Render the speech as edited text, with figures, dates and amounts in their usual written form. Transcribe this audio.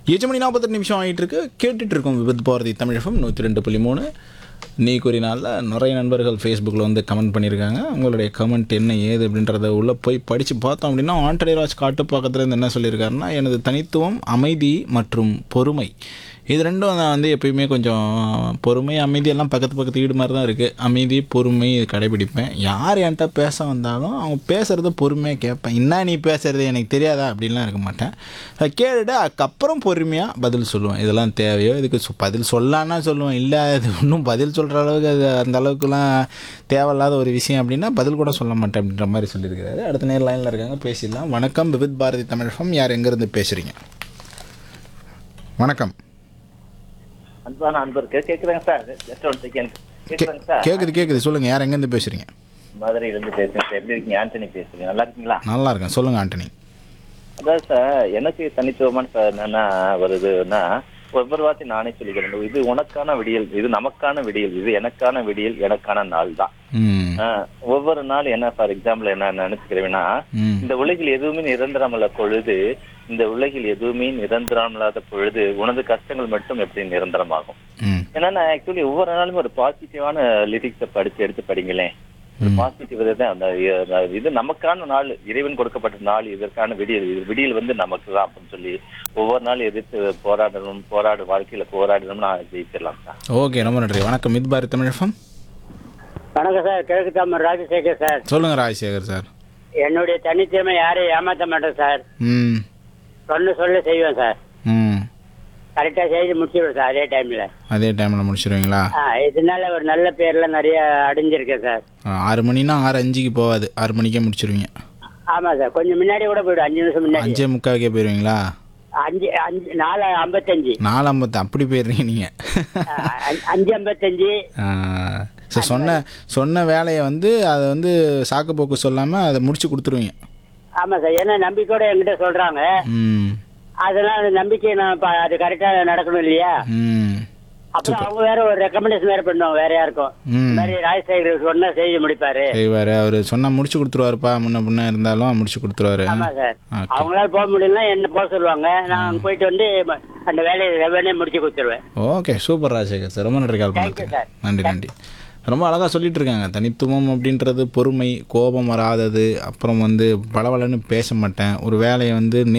8 மணி 48 நிமிஷம் ஆகிட்டு இருக்கு. கேட்டுட்டு இருக்கோம் விபத் பாரதி தமிழகம் 102.3. நீ கூறினால நிறைய நண்பர்கள் ஃபேஸ்புக்கில் வந்து கமெண்ட் பண்ணியிருக்காங்க. உங்களுடைய கமெண்ட் என்ன ஏது அப்படின்றத உள்ளே போய் படித்து பார்த்தோம் அப்படின்னா, ஆண்டனி ராஜ் காட்டுப்பாக்கத்துலேருந்து என்ன சொல்லியிருக்காருன்னா, எனது தனித்துவம் அமைதி மற்றும் பொறுமை. இது ரெண்டும் நான் வந்து எப்பயுமே கொஞ்சம் பொறுமை அமைதியெல்லாம் பக்கத்து வீடு மாதிரி தான் இருக்குது. அமைதி பொறுமை இது கடைபிடிப்பேன். யார் என்கிட்ட பேச வந்தாலும் அவங்க பேசுகிறத பொறுமையாக கேட்பேன். என்ன நீ பேசுகிறது எனக்கு தெரியாதா அப்படின்லாம் இருக்க மாட்டேன். அதை கேட்டுட்டு அதுக்கப்புறம் பொறுமையாக பதில் சொல்லுவேன். இதெல்லாம் தேவையோ இதுக்கு பதில் சொல்லலான்னா சொல்லுவேன். இல்லை இது இன்னும் பதில் சொல்கிற அளவுக்கு அது அந்த அளவுக்குலாம் தேவையில்லாத ஒரு விஷயம் அப்படின்னா பதில் கூட சொல்ல மாட்டேன் அப்படின்ற மாதிரி சொல்லியிருக்கிறாரு. அடுத்த நேரம் லைனில் இருக்காங்க, பேசிடலாம். வணக்கம், விவித் பாரதி தமிழகம். யார் எங்கேருந்து பேசுகிறீங்க? வணக்கம். அன்பான அன்பருக்கு கேக்குறேங்க sir. Just one second. கேக்குறேங்க sir. கேக்குது சொல்லுங்க. யார் எங்கேருந்து பேசுறீங்க? மதுரையில இருந்து பேசுறேன் சார். எப்படி இருக்கீங்க? ஆண்டனி பேசுறீங்க. நல்லா இருக்கீங்களா? நல்லா இருக்கேன். சொல்லுங்க ஆண்டனி. அதாவது சார், எனக்கு தனித்துவமான சார் என்னன்னா வருதுன்னா, ஒவ்வொரு வார்த்தை நானே சொல்லிக்கிறேன். இது உனக்கான விடியல், இது நமக்கான விடியல், இது எனக்கான விடியல், எனக்கான நாள் தான். ஒவ்வொரு நாள் என்ன ஃபார் எக்ஸாம்பிள் என்ன நினைச்சுக்கிறேன்னா, இந்த உலகில் எதுவுமே நிரந்தரமல்ல பொழுது, இந்த உலகில் எதுவுமே நிரந்தரமில்லாத பொழுது உனது கஷ்டங்கள் மட்டும் எப்படி நிரந்தரமாகும். ஏன்னா நான் ஆக்சுவலி ஒவ்வொரு நாளும் ஒரு பாசிட்டிவான லிரிக்ஸை எடுத்து படிங்களேன். ஒரு பாசிட்டிவ் தான் அந்த இது நமக்கான நாள், இறைவன் கொடுக்கப்பட்ட நாள், இதற்கான விடியல் வந்து நமக்கு தான் அப்படின்னு சொல்லி ஒவ்வொரு நாள் எதிர்த்து வாழ்க்கையில போராடணும்னு நான் ஜெயிச்சிடலாம் சார். ஓகே, ரொம்ப நன்றி. வணக்கம், வித் பாரதி தமிழகம். வணக்கம் சார். கிழக்கு தாமர் ராஜசேகர் சார். சொல்லுங்க ராஜசேகர் சார். என்னுடைய தனித்திறமை யாரையும் ஏமாற்ற மாட்டேன் சார். சொல்ல செய்வேன் சார். கரெக்டா செய்து முடிச்சிடுவேன் சார். அதே டைம்ல முடிச்சிருவீங்களா? இதனால ஒரு நல்ல பேர்ல நிறைய அடைஞ்சிருக்கேன் சார். 6 மணினா 6:05க்கு போகாது, 6 மணிக்கே முடிச்சிருவீங்க. ஆமா சார். கொஞ்சம் முன்னாடி கூட போயிடும். 5 நிமிஷம் முன்னாடி. 5:45 போயிருவீங்களா? 4:55. 4:50 அப்படி போயிடுறீங்க நீங்க. 5:55. சொன்ன வேலையை வந்து அதை வந்து சாக்கு போக்கு சொல்லாம அதை முடிச்சு கொடுத்துருவீங்க. ஆமா சார். ஏன்னா நம்பிக்கையோட என்கிட்ட சொல்றாங்க. அதெல்லாம் அந்த நம்பிக்கை நான் அது கரெக்டா நடக்கணும் இல்லையா? அப்புறம் அவங்க வேற ஒரு ரெக்கமெண்டேஷன் வேற பண்ணுவாங்க வேற யாருக்கும். மாதிரி ராஜசேகர் சொன்னா செய்ய முடிப்பாரு. அவரு சொன்னா முடிச்சு கொடுத்துருவாருப்பா. முன்ன இருந்தாலும் முடிச்சு கொடுத்துருவாரு. ஆமா சார். அவங்களால போக முடியலன்னா என்ன போக சொல்லுவாங்க. நான் போயிட்டு வந்து அந்த வேலையை முடிச்சு கொடுத்துருவேன். Okay, super Rajasekar sir. ரொம்ப நன்றி கால் பண்ணி. நன்றி. ரொம்ப அழகாக சொல்லிட்டு இருக்காங்க. தனித்துவம் அப்படின்றது பொறுமை, கோபம் வராதது, அப்புறம் வந்து பலவலன்னு பேச மாட்டேன், ஒரு வேலையை வந்து